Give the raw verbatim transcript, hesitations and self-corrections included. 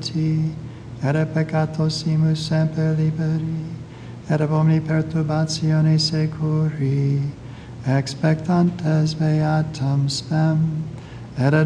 morti, et peccatosimus semper liberi, et ab omni perturbatione securi, expectantes beatam spem, et ad